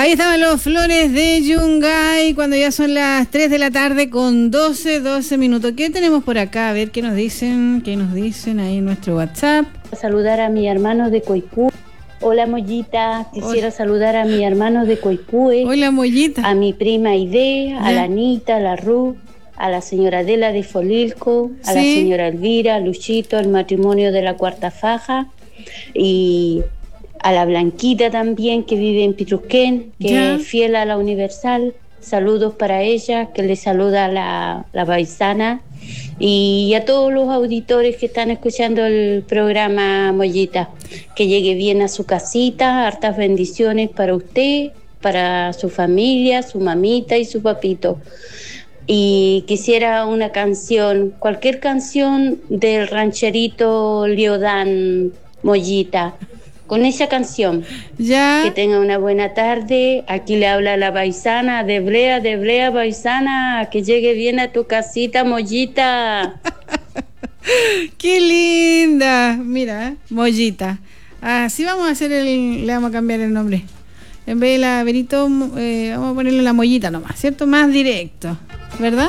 Ahí estaban los Flores de Yungay cuando ya son las 3 de la tarde con 12 minutos. ¿Qué tenemos por acá? A ver qué nos dicen ahí en nuestro WhatsApp. Saludar a mi hermano de Coipú. Hola Mollita, quisiera saludar a mi hermano de Coipúe. Hola Mollita. A mi prima Aide, a la Anita, a la Ruth, a la señora Adela de Folilco, a la señora Elvira, a Luchito, el matrimonio de la Cuarta Faja y a la Blanquita también, que vive en Pitrusquén, que es fiel a la Universal. Saludos para ella, que le saluda la paisana, y a todos los auditores que están escuchando el programa Mollita. Que llegue bien a su casita, hartas bendiciones para usted, para su familia, su mamita y su papito. Y quisiera una canción, cualquier canción del rancherito Liodán, Mollita. Con esa canción. Que tenga una buena tarde. Aquí le habla la paisana de Brea paisana. Que llegue bien a tu casita, Mollita. ¡Qué linda! Mira, Mollita. Así vamos a hacer le vamos a cambiar el nombre. En vez de la Benito, vamos a ponerle la Mollita nomás, ¿cierto? Más directo, ¿verdad?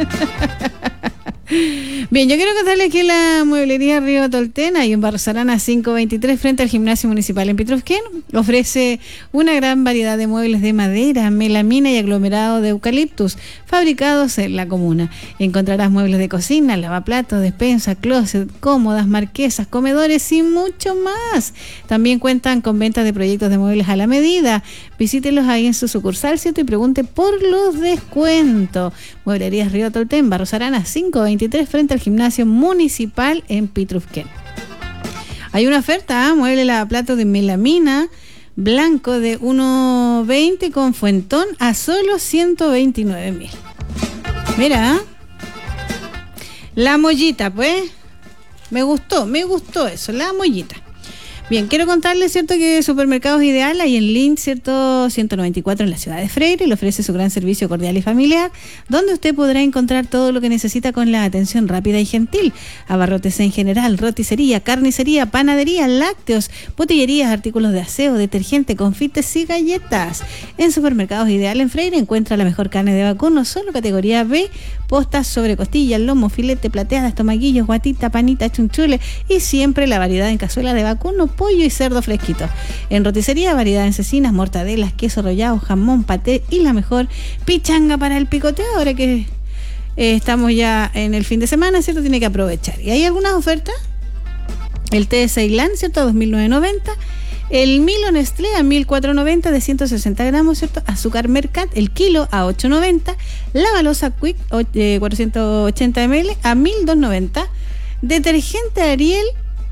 Bien, yo quiero contarles que la mueblería Río Toltena y en Barros Arana 523 frente al Gimnasio Municipal en Pitrusquén ofrece una gran variedad de muebles de madera, melamina y aglomerado de eucaliptus fabricados en la comuna. Encontrarás muebles de cocina, lavaplatos, despensa, closet, cómodas, marquesas, comedores y mucho más. También cuentan con ventas de proyectos de muebles a la medida. Visítelos ahí en su sucursal, ¿cierto? Y pregunte por los descuentos. Mueblerías Río Toltén, Barros Arana 523 frente al Gimnasio Municipal en Pitrusquén. Hay una oferta, mueble lavaplatos de melamina blanco de 1.20 con fuentón a solo 129.000. Mira, la Mollita, pues. Me gustó eso, la Mollita. Bien, quiero contarles, ¿cierto?, que Supermercados Ideal hay en Lynch, ¿cierto?, 194 en la ciudad de Freire. Le ofrece su gran servicio cordial y familiar, donde usted podrá encontrar todo lo que necesita con la atención rápida y gentil. Abarrotes en general, roticería, carnicería, panadería, lácteos, botillerías, artículos de aseo, detergente, confites y galletas. En Supermercados Ideal en Freire encuentra la mejor carne de vacuno, solo categoría B, postas sobre costillas, lomo, filete, plateadas, tomaquillos, guatita, panita, chunchule y siempre la variedad en cazuela de vacuno, pollo y cerdo fresquito. En roticería, variedad en cecinas, mortadelas, queso rollado, jamón, paté y la mejor pichanga para el picoteo. Ahora que estamos ya en el fin de semana, ¿cierto? Tiene que aprovechar. ¿Y hay algunas ofertas? El té de Ceilán, ¿cierto? A 2.990. El Milo Nestlé a 1.490 de 160 gramos, ¿cierto? Azúcar Mercat, el kilo a 8.90. La balosa Quick 480 ml a 1.290. Detergente Ariel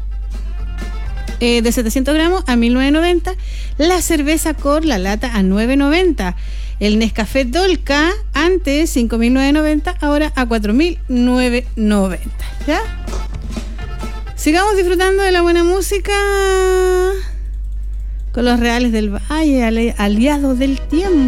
de 700 gramos a 1.990. La cerveza Cor, la lata a 9.90. El Nescafé Dolca, antes 5.990, ahora a 4.990. ¿Ya? Sigamos disfrutando de la buena música con los Reales del Valle, aliados del tiempo.